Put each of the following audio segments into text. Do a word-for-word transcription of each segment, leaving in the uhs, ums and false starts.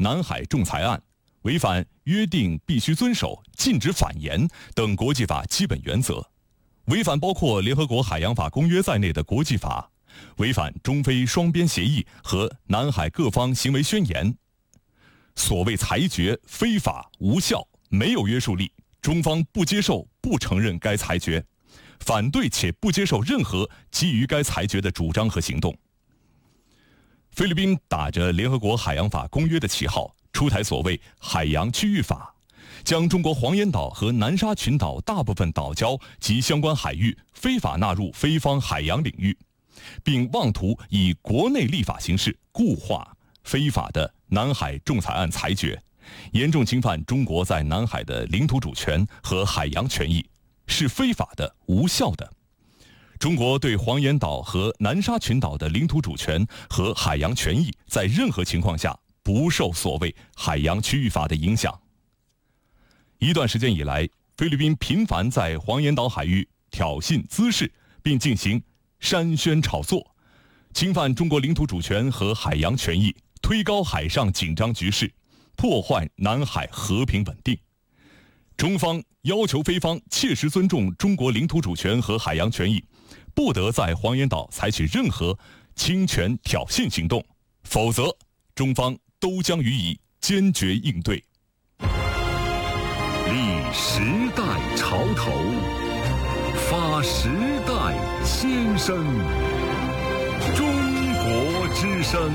南海仲裁案，违反约定必须遵守、禁止反言等国际法基本原则，违反包括联合国海洋法公约在内的国际法，违反中非双边协议和南海各方行为宣言。所谓裁决非法无效，没有约束力，中方不接受、不承认该裁决，反对且不接受任何基于该裁决的主张和行动。菲律宾打着联合国海洋法公约的旗号，出台所谓海洋区域法，将中国黄岩岛和南沙群岛大部分岛礁及相关海域非法纳入菲方海洋领域，并妄图以国内立法形式固化非法的南海仲裁案裁决，严重侵犯中国在南海的领土主权和海洋权益，是非法的、无效的。中国对黄岩岛和南沙群岛的领土主权和海洋权益在任何情况下不受所谓海洋区域法的影响。一段时间以来，菲律宾频繁在黄岩岛海域挑衅滋事，并进行煽宣炒作，侵犯中国领土主权和海洋权益，推高海上紧张局势，破坏南海和平稳定。中方要求菲方切实尊重中国领土主权和海洋权益，不得在黄岩岛采取任何侵权挑衅行动，否则中方都将予以坚决应对。 立时代潮头，发时代先声，中国之声。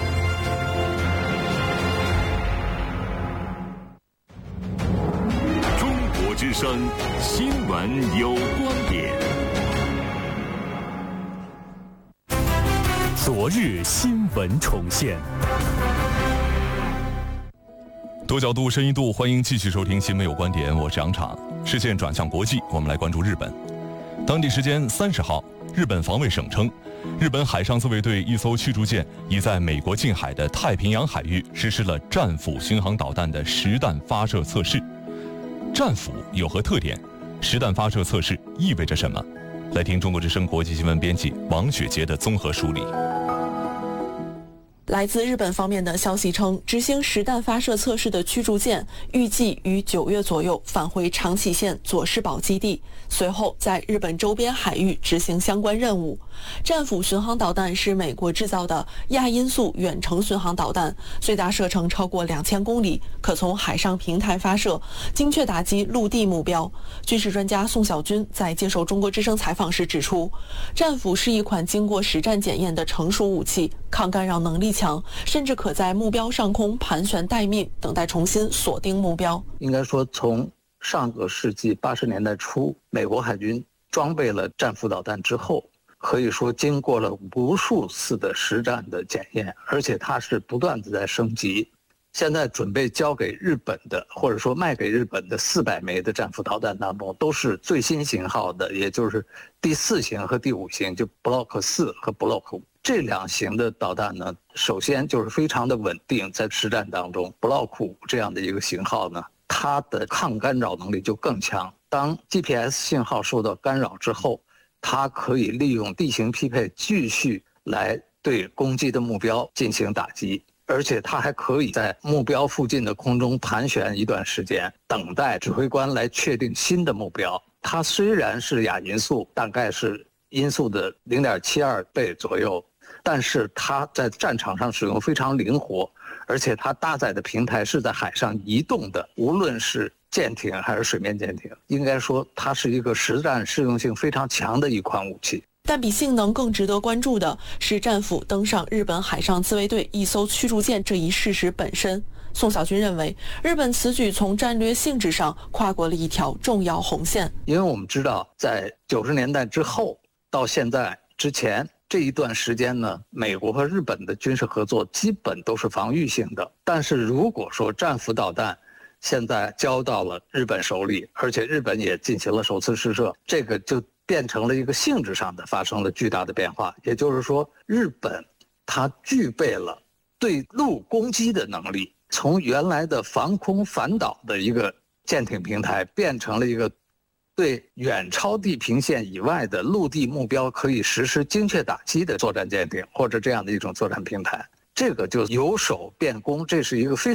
中国之声新闻有观点。 昨日新闻重现。 多角度、深一度，欢迎继续收听新闻有观点，我是杨昶。视线转向国际，我们来关注日本。当地时间三十号，日本防卫省称，日本海上自卫队一艘驱逐舰已在美国近海的太平洋海域实施了战斧巡航导弹的实弹发射测试。战斧有何特点？实弹发射测试意味着什么？来听中国之声国际新闻编辑王雪杰的综合梳理。 来自日本方面的消息称，执行实弹发射测试的驱逐舰预计于九月左右返回长崎县佐世保基地，随后在日本周边海域执行相关任务。战斧巡航导弹是美国制造的亚音速远程巡航导弹，最大射程超过两千公里，可从海上平台发射，精确打击陆地目标。军事专家宋小军在接受中国之声采访时指出，战斧是一款经过实战检验的成熟武器，抗干扰能力强，甚至可在目标上空盘旋待命，等待重新锁定目标。 应该说，从上个世纪八十年代初，美国海军装备了战斧导弹之后，可以说经过了无数次的实战的检验，而且它是不断的在升级。现在准备交给日本的，或者说卖给日本的四百枚的战斧导弹当中，都是最新型号的，也就是第四型和第五型，就 Block 四和 Block 五。这两型的导弹呢，首先就是非常的稳定，在实战当中 Block 五这样的一个型号呢，它的抗干扰能力就更强。当 G P S 信号受到干扰之后，它可以利用地形匹配继续来对攻击的目标进行打击，而且它还可以在目标附近的空中盘旋一段时间，等待指挥官来确定新的目标。它虽然是亚音速，大概是音速的 零点七二倍左右，但是它在战场上使用非常灵活，而且它搭载的平台是在海上移动的，无论是舰艇还是水面舰艇，应该说它是一个实战适用性非常强的一款武器。 但比性能更值得关注的是战斧登上日本海上自卫队一艘驱逐舰这一事实本身。宋小军认为，日本此举从战略性质上跨过了一条重要红线。 因为我们知道，在九十年代之后到现在之前这一段时间呢，美国和日本的军事合作基本都是防御性的。但是如果说战斧导弹现在交到了日本手里，而且日本也进行了首次试射，这个就变成了一个性质上的发生了巨大的变化。也就是说，日本它具备了对陆攻击的能力，从原来的防空反导的一个舰艇平台，变成了一个对远超地平线以外的陆地目标可以实施精确打击的作战舰艇，或者这样的一种作战平台。这个就由守变攻，这是一个非